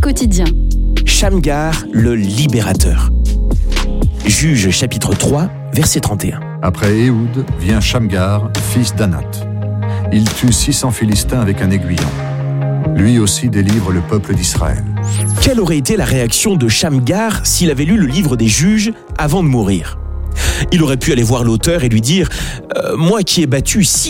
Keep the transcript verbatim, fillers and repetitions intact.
quotidien. Shamgar, le libérateur. Juge chapitre trois, verset trente et un. Après Éhoud vient Shamgar, fils d'Anath. Il tue six cents Philistins avec un aiguillon. Lui aussi délivre le peuple d'Israël. Quelle aurait été la réaction de Shamgar s'il avait lu le livre des juges avant de mourir ? Il aurait pu aller voir l'auteur et lui dire euh, « Moi qui ai battu six